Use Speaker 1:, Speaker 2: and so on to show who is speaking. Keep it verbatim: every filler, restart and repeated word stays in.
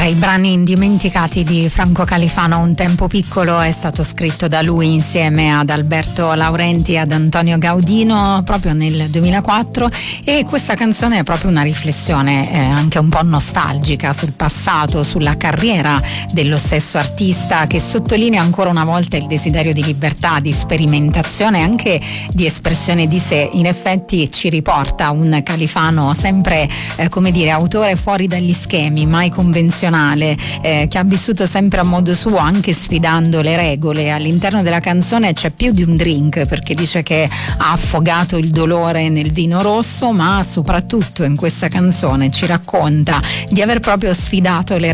Speaker 1: i brani indimenticati di Franco Califano. Un tempo piccolo è stato scritto da lui insieme ad Alberto Laurenti e ad Antonio Gaudino proprio nel duemilaquattro, e questa canzone è proprio una riflessione eh, anche un po' nostalgica sul passato, sulla carriera dello stesso artista, che sottolinea ancora una volta il desiderio di libertà, di sperimentazione, anche di espressione di sé. In effetti ci riporta un Califano sempre eh, come dire autore fuori dagli schemi, mai convenzionale, eh, che ha vissuto sempre a modo suo, anche sfidando le regole. All'interno della canzone c'è più di un drink, perché dice che ha affogato il dolore nel vino rosso, ma soprattutto in questa canzone ci racconta di aver proprio sfidato le